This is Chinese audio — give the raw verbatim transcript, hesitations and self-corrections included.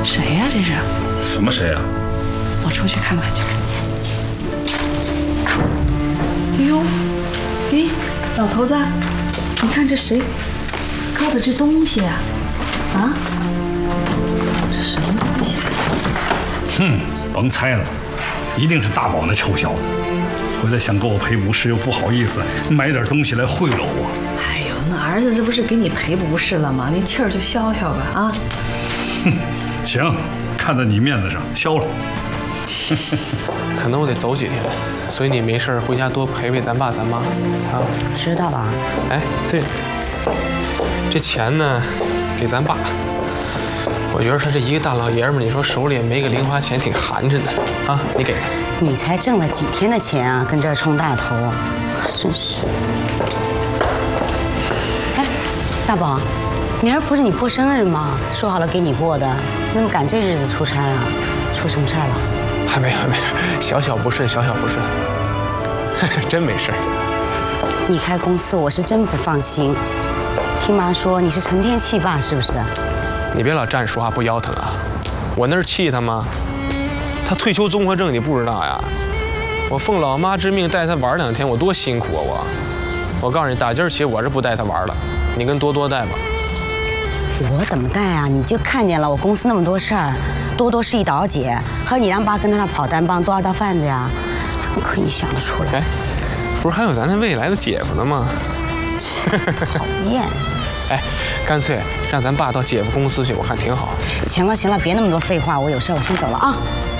谁呀？这是？ 什么谁呀？ 我出去看看去。哎呦，哎，老头子，你看这谁搁的这东西啊？啊？这什么东西？ 哼，甭猜了，一定是大宝那臭小子，回来想给我赔不是，又不好意思买点东西来贿赂我。 哎呦，那儿子这不是给你赔不是了吗？你气儿就消消吧啊！ 哼，行，看在你面子上，消了。 可能我得走几天，所以你没事回家多陪陪咱爸咱妈啊。 知道了。 哎，对了，这钱呢，给咱爸。我觉得他这一个大老爷们儿，你说手里也没个零花钱，挺寒碜的啊。你给。 你才挣了几天的钱啊，跟这儿充大头，真是。哎，大宝，明儿不是你过生日吗？说好了给你过的，那么赶这日子出差啊？出什么事儿了？ 还没，还没，小小不顺，小小不顺，真没事。 你开公司，我是真不放心。听妈说你是成天气爸，是不是？ 你别老站着说话不腰疼啊！我那是气他吗？他退休综合症你不知道呀？我奉老妈之命带他玩两天，我多辛苦啊！我，我告诉你，打今儿起我是不带他玩了，你跟多多带吧。 我怎么带啊？你就看见了，我公司那么多事儿，多多是一倒姐，和你让爸跟着他跑单帮做二道贩子呀，可你想得出来？ 哎，不是还有咱那未来的姐夫呢吗？ 讨厌！ 哎，干脆让咱爸到姐夫公司去，我看挺好。 行了行了，别那么多废话，我有事，我先走了啊。